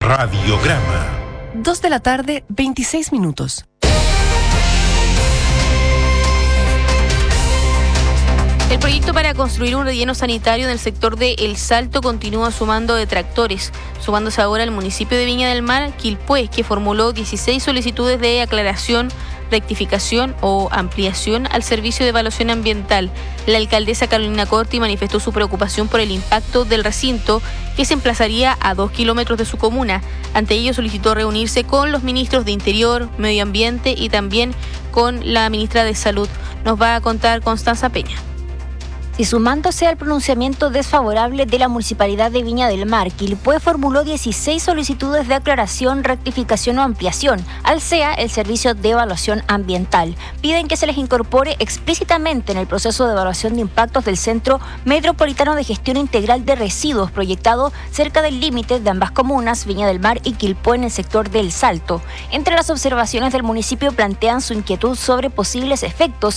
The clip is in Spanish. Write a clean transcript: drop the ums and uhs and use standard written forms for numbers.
Radiograma. 2:26 p.m. El proyecto para construir un relleno sanitario en el sector de El Salto continúa sumando detractores, sumándose ahora el municipio de Viña del Mar, Quilpué, que formuló 16 solicitudes de aclaración, rectificación o ampliación al servicio de evaluación ambiental. La alcaldesa Carolina Corti manifestó su preocupación por el impacto del recinto, que se emplazaría a 2 kilómetros de su comuna. Ante ello solicitó reunirse con los ministros de Interior, Medio Ambiente y también con la ministra de Salud. Nos va a contar Constanza Peña. Y sumándose al pronunciamiento desfavorable de la Municipalidad de Viña del Mar, Quilpué formuló 16 solicitudes de aclaración, rectificación o ampliación al SEA, el Servicio de Evaluación Ambiental. Piden que se les incorpore explícitamente en el proceso de evaluación de impactos del Centro Metropolitano de Gestión Integral de Residuos, proyectado cerca del límite de ambas comunas, Viña del Mar y Quilpué, en el sector del Salto. Entre las observaciones del municipio plantean su inquietud sobre posibles efectos